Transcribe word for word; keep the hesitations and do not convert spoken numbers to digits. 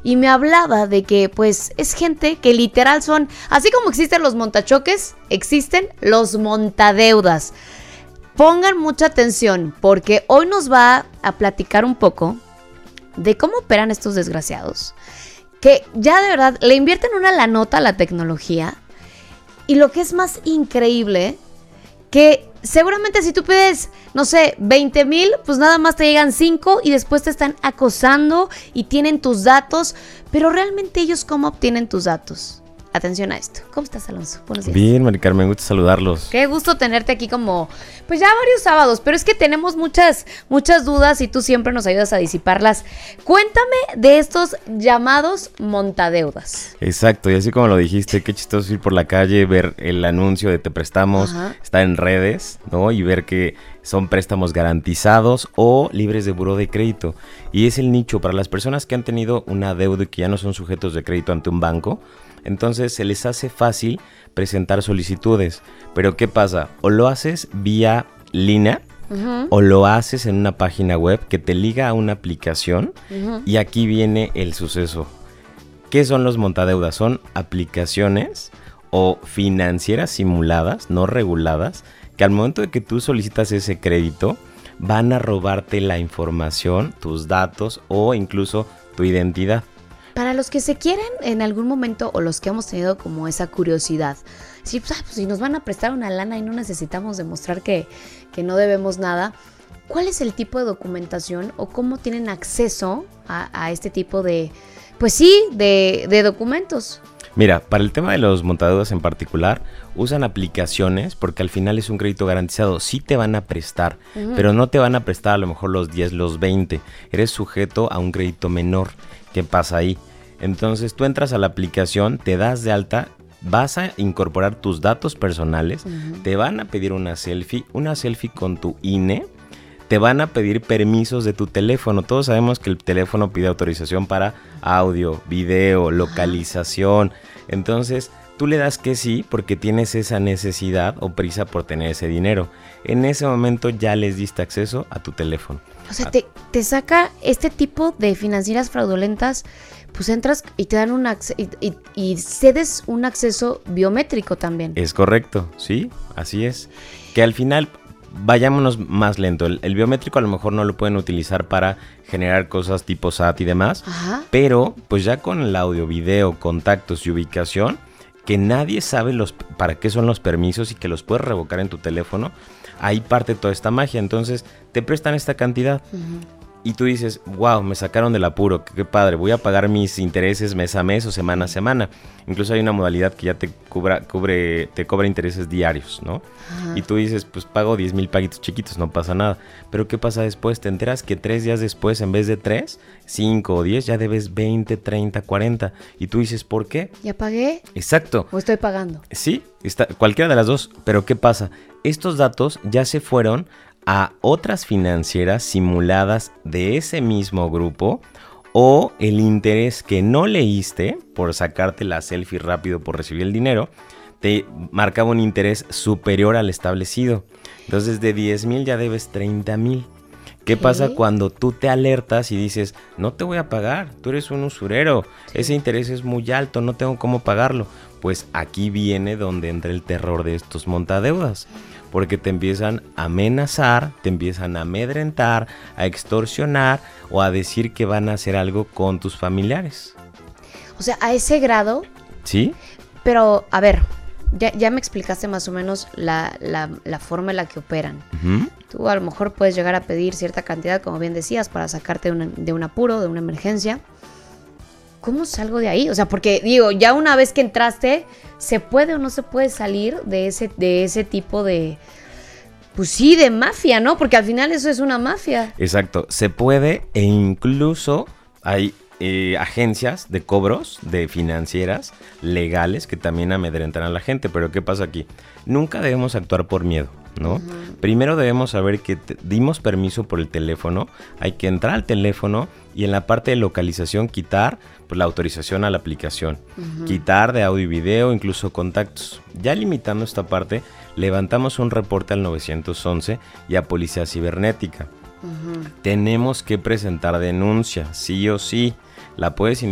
y me hablaba de que pues es gente que literal son, así como existen los montachoques, existen los montadeudas. Pongan mucha atención porque hoy nos va a platicar un poco de cómo operan estos desgraciados, que ya de verdad le invierten una la nota a la tecnología, y lo que es más increíble, que seguramente si tú pides, no sé, veinte mil, pues nada más te llegan cinco y después te están acosando y tienen tus datos, pero realmente ellos ¿cómo obtienen tus datos? Atención a esto. ¿Cómo estás, Alonso? Buenos días. Bien, Mari Carmen, gusto saludarlos. Qué gusto tenerte aquí como, pues ya varios sábados, pero es que tenemos muchas, muchas dudas y tú siempre nos ayudas a disiparlas. Cuéntame de estos llamados montadeudas. Exacto, y así como lo dijiste, qué chistoso ir por la calle, ver el anuncio de te prestamos, Ajá. Está en redes, ¿no? Y ver que son préstamos garantizados o libres de buró de crédito. Y es el nicho para las personas que han tenido una deuda y que ya no son sujetos de crédito ante un banco. Entonces se les hace fácil presentar solicitudes. Pero ¿qué pasa? O lo haces vía línea, uh-huh, o lo haces en una página web que te liga a una aplicación, uh-huh, y aquí viene el suceso. ¿Qué son los montadeudas? Son aplicaciones o financieras simuladas, no reguladas, que al momento de que tú solicitas ese crédito van a robarte la información, tus datos o incluso tu identidad. Para los que se quieren en algún momento o los que hemos tenido como esa curiosidad, sí, pues, ah, pues si nos van a prestar una lana y no necesitamos demostrar que, que no debemos nada, ¿cuál es el tipo de documentación o cómo tienen acceso a, a este tipo de, pues sí, de, de documentos? Mira, para el tema de los montadeudas en particular, usan aplicaciones porque al final es un crédito garantizado. Sí te van a prestar, uh-huh, pero no te van a prestar a lo mejor los diez, los veinte. Eres sujeto a un crédito menor. ¿Qué pasa ahí? Entonces tú entras a la aplicación, te das de alta, vas a incorporar tus datos personales, uh-huh, te van a pedir una selfie, una selfie con tu I N E, te van a pedir permisos de tu teléfono. Todos sabemos que el teléfono pide autorización para audio, video, localización. Entonces tú le das que sí porque tienes esa necesidad o prisa por tener ese dinero. En ese momento ya les diste acceso a tu teléfono. O sea, te, te saca este tipo de financieras fraudulentas, pues entras y te dan un acceso y, y, y cedes un acceso biométrico también. Es correcto, sí, así es. Que al final, vayámonos más lento. El, el biométrico a lo mejor no lo pueden utilizar para generar cosas tipo S A T y demás. Ajá. Pero pues ya con el audio, video, contactos y ubicación, que nadie sabe los para qué son los permisos y que los puedes revocar en tu teléfono, ahí parte toda esta magia. Entonces te prestan esta cantidad, uh-huh, y tú dices, wow, me sacaron del apuro, qué, qué padre, voy a pagar mis intereses mes a mes o semana a semana. Incluso hay una modalidad que ya te cubra, cubre, te cobra intereses diarios, ¿no? Uh-huh. Y tú dices, pues pago diez mil paguitos chiquitos, no pasa nada. Pero ¿qué pasa después? Te enteras que tres días después, en vez de tres, cinco o diez, ya debes veinte, treinta, cuarenta. Y tú dices, ¿por qué? ¿Ya pagué? Exacto. ¿O estoy pagando? Sí, está, cualquiera de las dos. Pero ¿qué pasa? Estos datos ya se fueron a otras financieras simuladas de ese mismo grupo, o el interés que no leíste por sacarte la selfie rápido por recibir el dinero, te marcaba un interés superior al establecido. Entonces de diez mil ya debes treinta mil. ¿Qué pasa cuando tú te alertas y dices, no te voy a pagar, tú eres un usurero, sí, ese interés es muy alto, no tengo cómo pagarlo? Pues aquí viene donde entra el terror de estos montadeudas, porque te empiezan a amenazar, te empiezan a amedrentar, a extorsionar o a decir que van a hacer algo con tus familiares. O sea, a ese grado. ¿Sí? Pero, a ver, ya, ya me explicaste más o menos la, la, la forma en la que operan. Uh-huh. Tú a lo mejor puedes llegar a pedir cierta cantidad, como bien decías, para sacarte de, una, de un apuro, de una emergencia. ¿Cómo salgo de ahí? O sea, porque digo, ya una vez que entraste, ¿se puede o no se puede salir de ese, de ese tipo de, pues sí, de mafia, ¿no? Porque al final eso es una mafia. Exacto, se puede, e incluso hay eh, agencias de cobros de financieras legales que también amedrentan a la gente. Pero ¿qué pasa aquí? Nunca debemos actuar por miedo, ¿no? Uh-huh. Primero debemos saber que te dimos permiso por el teléfono, hay que entrar al teléfono y en la parte de localización quitar pues, la autorización a la aplicación, uh-huh, quitar de audio y video, incluso contactos. Ya limitando esta parte, levantamos un reporte al nueve once y a Policía Cibernética. Uh-huh. Tenemos que presentar denuncia, sí o sí. La puedes